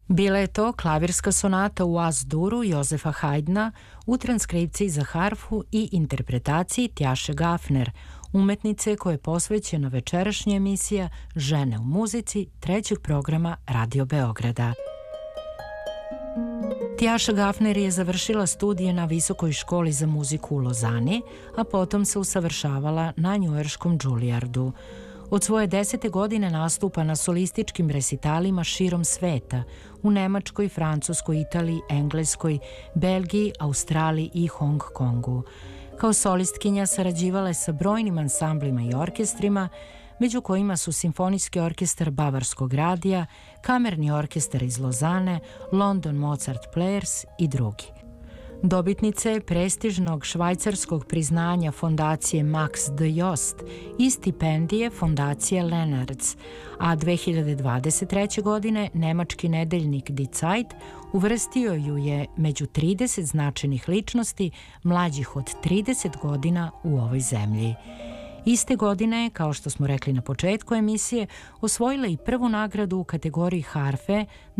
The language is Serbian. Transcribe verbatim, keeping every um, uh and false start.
Bila je to klavirska sonata u As-duru Jozefa Haydna u transkripciji za harfu i interpretaciji Tjaše Gafner, umetnice koje je posvećena večerašnja emisija Žene u muzici trećeg programa Radio Beograda. Tjaša Gafner je završila studije na Visokoj školi za muziku u Lozani, a potom se usavršavala na njujorškom Juilliardu. Od svoje desete godine nastupa na solističkim resitalima širom sveta, u Nemačkoj, Francuskoj, Italiji, Engleskoj, Belgiji, Australiji i Hong Kongu. Kao solistkinja sarađivala je sa brojnim ansamblima i orkestrima, među kojima su Simfonijski orkestar Bavarskog radija, Kamerni orkestar iz Lozane, London Mozart Players i drugi. Dobitnice prestižnog švajcarskog priznanja fondacije Max de Jost i stipendije fondacije Lennartz, a dve hiljade dvadeset treće. godine nemački nedeljnik Die Zeit uvrstio ju je među trideset značajnih ličnosti mlađih od trideset godina u ovoj zemlji. Iste godine, kao što smo rekli na početku emisije, osvojila i prvu nagradu u kategoriji harfe